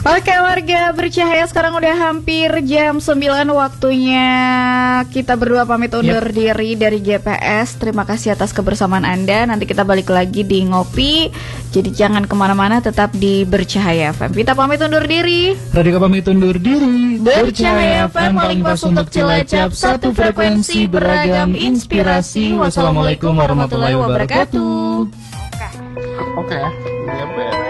Oke warga bercahaya, sekarang udah hampir jam 9, waktunya kita berdua pamit undur diri dari GPS. Terima kasih atas kebersamaan Anda. Nanti kita balik lagi di Ngopi. Jadi jangan kemana-mana, tetap di Bercahaya FM. Kita pamit undur diri. Radika pamit undur diri. Bercahaya FM paling pas untuk Cilacap, satu frekuensi beragam inspirasi. Wassalamualaikum warahmatullahi wabarakatuh. Oke.